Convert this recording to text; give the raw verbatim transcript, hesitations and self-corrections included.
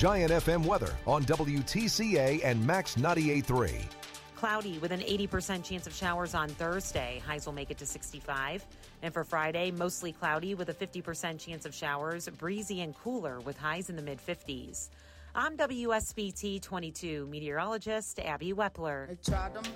Giant F M weather on W T C A and Max ninety-eight point three. Cloudy with an eighty percent chance of showers on Thursday. Highs will make it to sixty-five. And for Friday, mostly cloudy with a fifty percent chance of showers, breezy and cooler with highs in the mid fifties. I'm W S B T twenty-two meteorologist Abby Wepler.